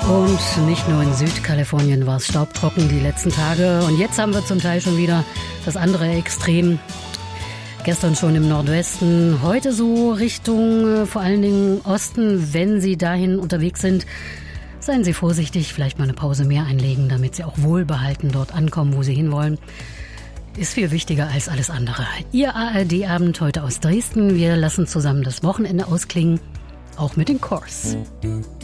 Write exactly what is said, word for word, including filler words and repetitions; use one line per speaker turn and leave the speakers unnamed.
Und nicht nur in Südkalifornien war es staubtrocken die letzten Tage. Und jetzt haben wir zum Teil schon wieder das andere Extrem. Gestern schon im Nordwesten, heute so Richtung äh, vor allen Dingen Osten. Wenn Sie dahin unterwegs sind, seien Sie vorsichtig, vielleicht mal eine Pause mehr einlegen, damit Sie auch wohlbehalten dort ankommen, wo Sie hinwollen. Ist viel wichtiger als alles andere. Ihr A R D-Abend heute aus Dresden. Wir lassen zusammen das Wochenende ausklingen, auch mit den Corrs.